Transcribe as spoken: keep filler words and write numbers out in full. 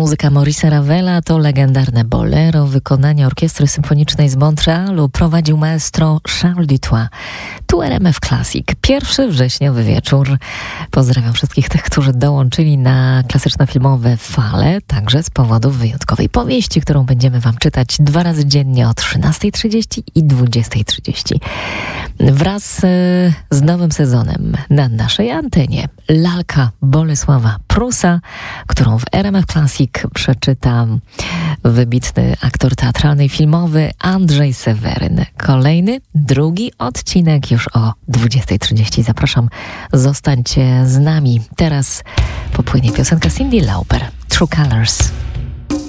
Muzyka Maurice'a Ravela to legendarne bolero wykonania Orkiestry Symfonicznej z Montrealu. Prowadził maestro Charles Dutoit. Tu R M F Classic. Pierwszy wrześniowy wieczór. Pozdrawiam wszystkich tych, którzy dołączyli na klasyczno-filmowe fale, także z powodu wyjątkowej powieści, którą będziemy wam czytać dwa razy dziennie o trzynastej trzydzieści i dwudziestej trzydzieści. Wraz z nowym sezonem na naszej antenie lalka Bolesława Prusa, którą w R M F Classic przeczyta wybitny aktor teatralny i filmowy Andrzej Seweryn. Kolejny, drugi odcinek już o dwudziestej trzydzieści. Zapraszam, zostańcie z nami. Teraz popłynie piosenka Cyndi Lauper, True Colors.